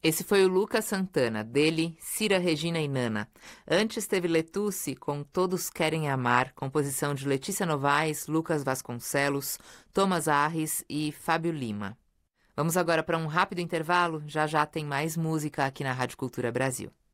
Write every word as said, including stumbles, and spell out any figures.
Esse foi o Lucas Santana, dele, Cira Regina e Nana. Antes teve Letucci com Todos Querem Amar, composição de Letícia Novaes, Lucas Vasconcelos, Thomas Arres e Fábio Lima. Vamos agora para um rápido intervalo, já já tem mais música aqui na Rádio Cultura Brasil.